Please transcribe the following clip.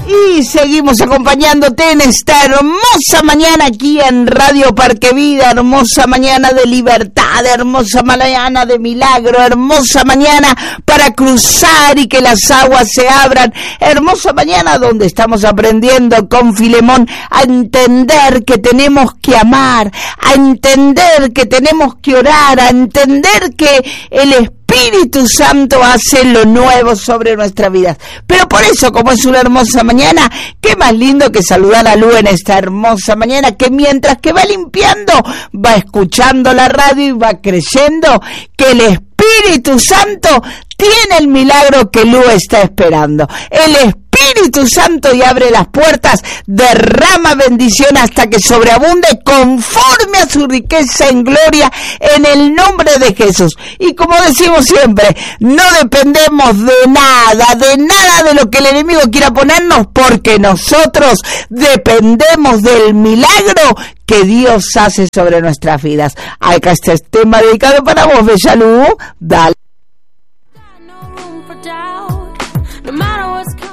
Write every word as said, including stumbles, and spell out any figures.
Y seguimos acompañándote en esta hermosa mañana aquí en Radio Parque Vida, hermosa mañana de libertad, hermosa mañana de milagro, hermosa mañana para cruzar y que las aguas se abran, hermosa mañana donde estamos aprendiendo con Filemón a entender que tenemos que amar, a entender que tenemos que orar, a entender que el Espíritu Espíritu Santo hace lo nuevo sobre nuestras vidas. Pero por eso, como es una hermosa mañana, qué más lindo que saludar a Lu en esta hermosa mañana, que mientras que va limpiando, va escuchando la radio y va creyendo que el Espíritu Santo tiene el milagro que Lu está esperando. El Espíritu Santo y abre las puertas, derrama bendición hasta que sobreabunde conforme a su riqueza en gloria en el nombre de Jesús. Y como decimos siempre, no dependemos de nada, de nada de lo que el enemigo quiera ponernos, porque nosotros dependemos del milagro que Dios hace sobre nuestras vidas. Acá está este tema dedicado para vos, Bella Lu. Dale. No matter what's